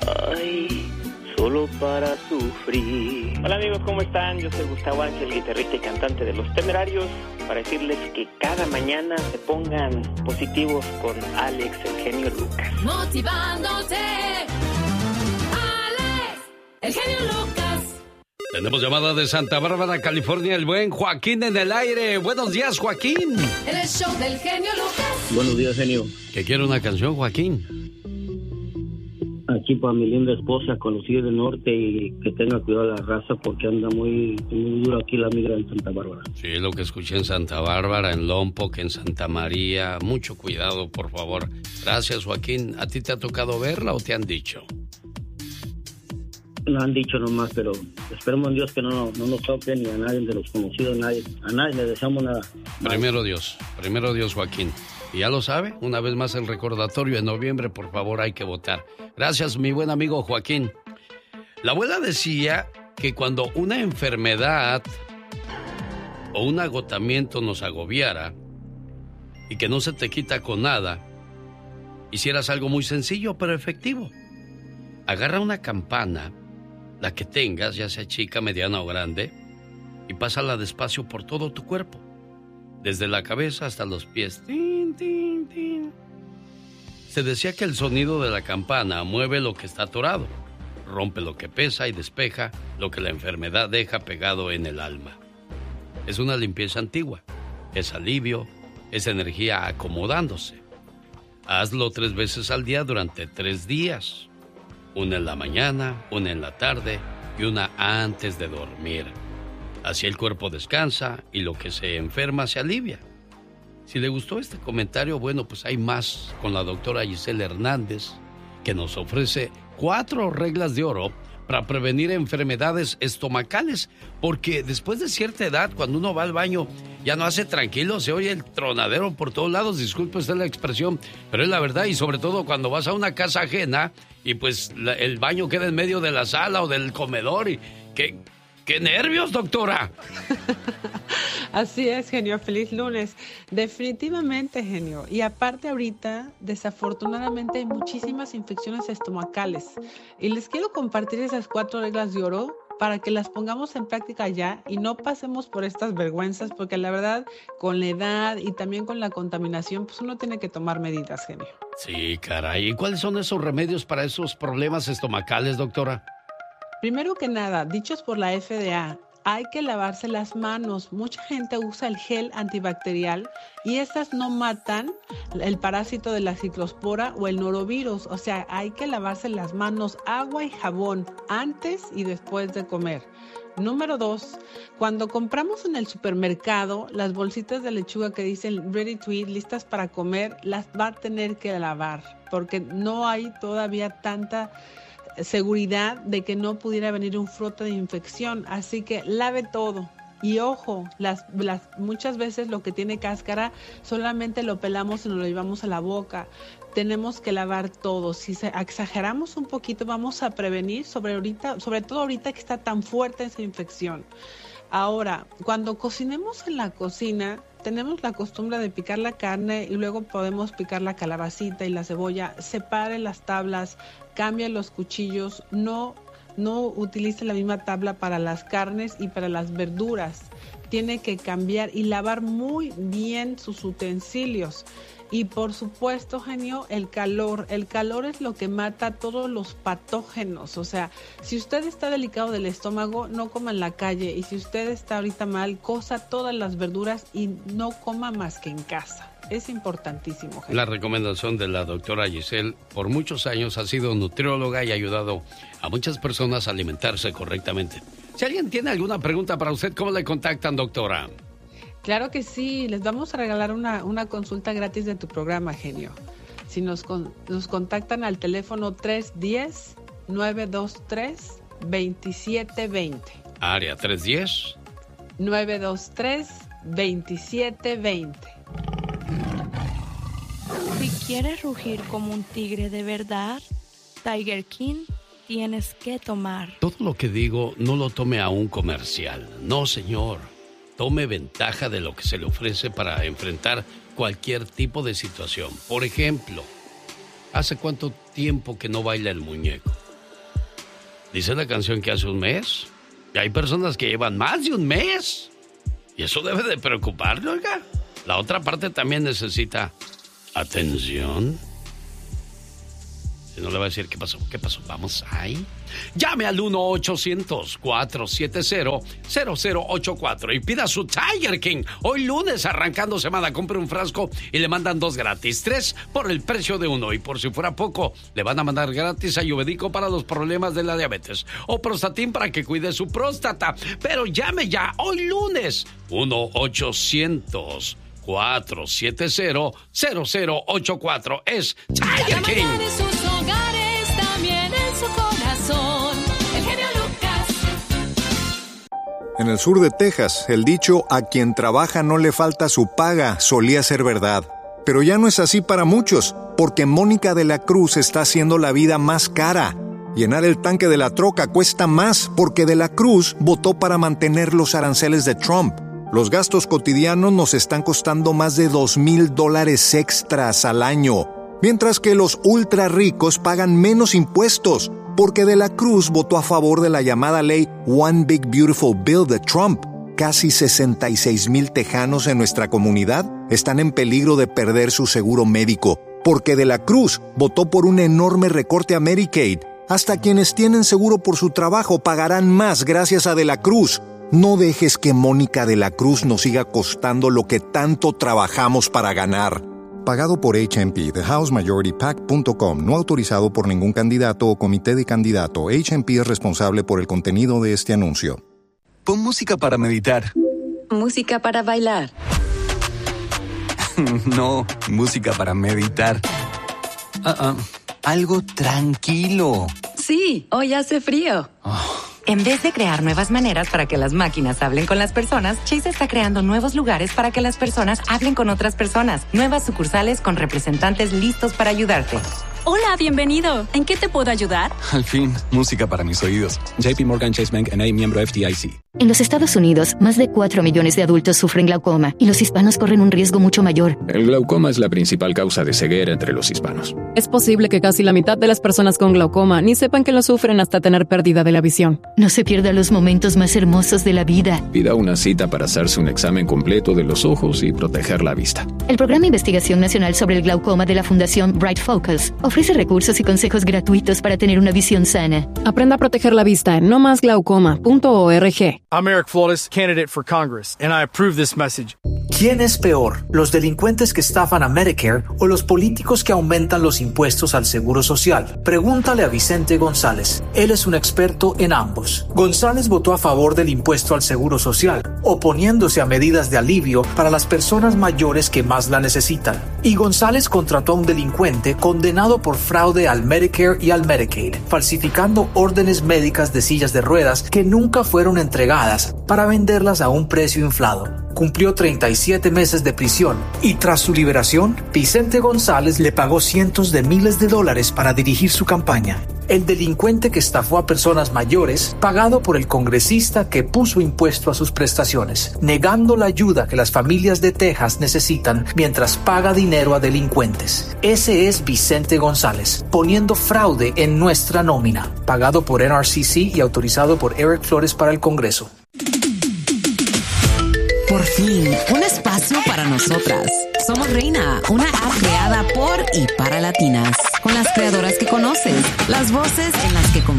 Ay, solo para sufrir. Hola amigos, ¿cómo están? Yo soy Gustavo Ángel, guitarrista y cantante de Los Temerarios, para decirles que cada mañana se pongan positivos con Alex, el genio Lucas. Motivándote, Alex, el genio Lucas. Tenemos llamada de Santa Bárbara, California, el buen Joaquín en el aire. Buenos días, Joaquín. En el show del genio Lucas. Buenos días, genio. ¿Que quiere una canción, Joaquín? Aquí para mi linda esposa, conocida del norte, y que tenga cuidado de la raza porque anda muy duro aquí la migra en Santa Bárbara. Sí, lo que escuché en Santa Bárbara, en Lompoc, en Santa María. Mucho cuidado, por favor. Gracias, Joaquín. ¿A ti te ha tocado verla o te han dicho? No han dicho nomás, pero esperemos en Dios que no nos toque ni a nadie de los conocidos, a nadie le deseamos nada. Primero Dios, Joaquín. Y ya lo sabe, una vez más el recordatorio, en noviembre, por favor, hay que votar. Gracias, mi buen amigo Joaquín. La abuela decía que cuando una enfermedad o un agotamiento nos agobiara y que no se te quita con nada, hicieras algo muy sencillo pero efectivo. Agarra una campana, la que tengas, ya sea chica, mediana o grande, y pásala despacio por todo tu cuerpo, desde la cabeza hasta los pies. Tin, tin, tin. Se decía que el sonido de la campana mueve lo que está atorado, rompe lo que pesa y despeja lo que la enfermedad deja pegado en el alma. Es una limpieza antigua, es alivio, es energía acomodándose. Hazlo 3 veces al día durante 3 días. Una en la mañana, una en la tarde y una antes de dormir. Así el cuerpo descansa y lo que se enferma se alivia. Si le gustó este comentario, bueno, pues hay más con la doctora Giselle Hernández, que nos ofrece 4 reglas de oro para prevenir enfermedades estomacales, porque después de cierta edad, cuando uno va al baño, ya no hace tranquilo, se oye el tronadero por todos lados, disculpe usted la expresión, pero es la verdad, y sobre todo cuando vas a una casa ajena y pues el baño queda en medio de la sala o del comedor y ¡qué nervios, doctora! Así es, genio. Feliz lunes. Definitivamente, genio. Y aparte ahorita, desafortunadamente, hay muchísimas infecciones estomacales. Y les quiero compartir esas 4 reglas de oro para que las pongamos en práctica ya y no pasemos por estas vergüenzas, porque la verdad, con la edad y también con la contaminación, pues uno tiene que tomar medidas, genio. Sí, caray. ¿Y cuáles son esos remedios para esos problemas estomacales, doctora? Primero que nada, dichos por la FDA, hay que lavarse las manos. Mucha gente usa el gel antibacterial y estas no matan el parásito de la ciclospora o el norovirus. O sea, hay que lavarse las manos, agua y jabón antes y después de comer. Número 2, cuando compramos en el supermercado las bolsitas de lechuga que dicen ready to eat, listas para comer, las va a tener que lavar porque no hay todavía tanta seguridad de que no pudiera venir un brote de infección, así que lave todo. Y ojo, muchas veces lo que tiene cáscara solamente lo pelamos y nos lo llevamos a la boca. Tenemos que lavar todo. Si exageramos un poquito, vamos a prevenir, sobre todo ahorita que está tan fuerte esa infección. Ahora, cuando cocinemos en la cocina, tenemos la costumbre de picar la carne y luego podemos picar la calabacita y la cebolla. Separe las tablas, cambie los cuchillos, no utilice la misma tabla para las carnes y para las verduras. Tiene que cambiar y lavar muy bien sus utensilios. Y por supuesto, genio, el calor. El calor es lo que mata todos los patógenos. O sea, si usted está delicado del estómago, no coma en la calle. Y si usted está ahorita mal, cosa todas las verduras y no coma más que en casa. Es importantísimo, genio. La recomendación de la doctora Giselle, por muchos años ha sido nutrióloga y ha ayudado a muchas personas a alimentarse correctamente. Si alguien tiene alguna pregunta para usted, ¿cómo le contactan, doctora? Claro que sí, les vamos a regalar una consulta gratis de tu programa, genio. Si nos contactan al teléfono 310-923-2720. Área 310. 923-2720. Si quieres rugir como un tigre de verdad, Tiger King tienes que tomar. Todo lo que digo no lo tome a un comercial. No, señor. Tome ventaja de lo que se le ofrece para enfrentar cualquier tipo de situación. Por ejemplo, ¿hace cuánto tiempo que no baila el muñeco? Dice la canción que hace un mes. Y hay personas que llevan más de un mes. Y eso debe de preocuparle, oiga. La otra parte también necesita atención. Si no le va a decir, ¿qué pasó? Vamos ahí. Llame al 1-800-470-0084 y pida su Tiger King. Hoy lunes, arrancando semana, compre un frasco y le mandan 2 gratis. 3 por el precio de 1. Y por si fuera poco, le van a mandar gratis ayurvédico para los problemas de la diabetes. O Prostatin para que cuide su próstata. Pero llame ya, hoy lunes. 1-800-470-0084. Es Tiger King. En sus hogares, también en su corazón. El genio Lucas. En el sur de Texas, el dicho "a quien trabaja no le falta su paga" solía ser verdad. Pero ya no es así para muchos, porque Mónica de la Cruz está haciendo la vida más cara. Llenar el tanque de la troca cuesta más, porque de la Cruz votó para mantener los aranceles de Trump. Los gastos cotidianos nos están costando más de $2,000 extras al año, mientras que los ultra ricos pagan menos impuestos, porque de la Cruz votó a favor de la llamada ley One Big Beautiful Bill de Trump. Casi 66,000 tejanos en nuestra comunidad están en peligro de perder su seguro médico, porque de la Cruz votó por un enorme recorte a Medicaid. Hasta quienes tienen seguro por su trabajo pagarán más gracias a de la Cruz. No dejes que Mónica de la Cruz nos siga costando lo que tanto trabajamos para ganar. Pagado por HMP, TheHouseMajorityPAC.com, no autorizado por ningún candidato o comité de candidato. HMP es responsable por el contenido de este anuncio. Pon música para meditar. Música para bailar. No, música para meditar. Algo tranquilo. Sí, hoy hace frío. En vez de crear nuevas maneras para que las máquinas hablen con las personas, Chase está creando nuevos lugares para que las personas hablen con otras personas. Nuevas sucursales con representantes listos para ayudarte. Hola, bienvenido. ¿En qué te puedo ayudar? Al fin, música para mis oídos. JP Morgan Chase Bank N.A., miembro FDIC. En los Estados Unidos, más de 4 millones de adultos sufren glaucoma y los hispanos corren un riesgo mucho mayor. El glaucoma es la principal causa de ceguera entre los hispanos. Es posible que casi la mitad de las personas con glaucoma ni sepan que lo sufren hasta tener pérdida de la visión. No se pierda los momentos más hermosos de la vida. Pida una cita para hacerse un examen completo de los ojos y proteger la vista. El Programa de Investigación Nacional sobre el Glaucoma de la Fundación Bright Focus ofrece recursos y consejos gratuitos para tener una visión sana. Aprenda a proteger la vista en nomasglaucoma.org. I'm Eric Flores, candidate for Congress, and I approve this message. ¿Quién es peor, los delincuentes que estafan a Medicare o los políticos que aumentan los impuestos al Seguro Social? Pregúntale a Vicente González. Él es un experto en ambos. González votó a favor del impuesto al Seguro Social, oponiéndose a medidas de alivio para las personas mayores que más la necesitan. Y González contrató a un delincuente condenado por fraude al Medicare y al Medicaid, falsificando órdenes médicas de sillas de ruedas que nunca fueron entregadas para venderlas a un precio inflado. Cumplió 37 meses de prisión y tras su liberación, Vicente González le pagó cientos de miles de dólares para dirigir su campaña. El delincuente que estafó a personas mayores, pagado por el congresista que puso impuesto a sus prestaciones, negando la ayuda que las familias de Texas necesitan mientras paga dinero a delincuentes. Ese es Vicente González, poniendo fraude en nuestra nómina, pagado por NRCC y autorizado por Eric Flores para el Congreso. Por fin, un espacio para nosotras. Somos Reina, una app creada por y para latinas, con las creadoras que conoces, las voces en las que